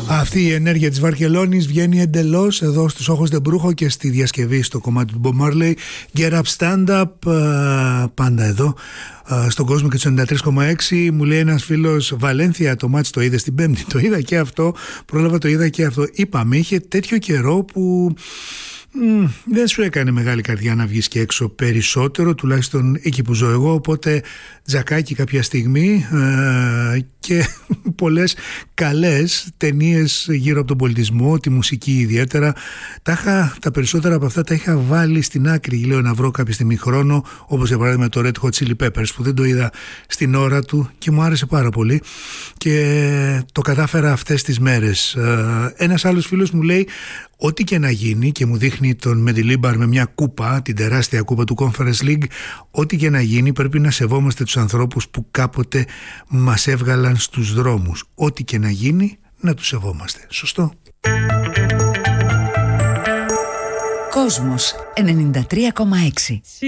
Αυτή η ενέργεια της Βαρκελόνης βγαίνει εντελώς εδώ στους Όχος Δεμπρούχο και στη διασκευή στο κομμάτι του Bob Marley. Get Up, Stand Up, πάντα εδώ στον κόσμο και του 93,6. Μου λέει ένας φίλος, Βαλένθια το μάτς το είδε στην Πέμπτη? Το είδα και αυτό, πρόλαβα, το είδα και αυτό. Είπαμε, είχε τέτοιο καιρό που δεν σου έκανε μεγάλη καρδιά να βγεις και έξω περισσότερο, τουλάχιστον εκεί που ζω εγώ, οπότε τζακάκι κάποια στιγμή και πολλές καλές ταινίες γύρω από τον πολιτισμό, τη μουσική ιδιαίτερα. Τα περισσότερα από αυτά τα είχα βάλει στην άκρη, λέω, να βρω κάποια στιγμή χρόνο, όπως για παράδειγμα το Red Hot Chili Peppers που δεν το είδα στην ώρα του και μου άρεσε πάρα πολύ και το κατάφερα αυτές τις μέρες. Ένας άλλος φίλος μου λέει, ό,τι και να γίνει, και μου δείχνει τον Μεντιλίμπαρ με μια κούπα, την τεράστια κούπα του Conference League, ό,τι και να γίνει πρέπει να σεβόμαστε τους ανθρώπους που κάποτε μας έβγαλαν στους δρόμους. Ό,τι και να γίνει να τους σεβόμαστε. Σωστό? Κόσμος 93,6.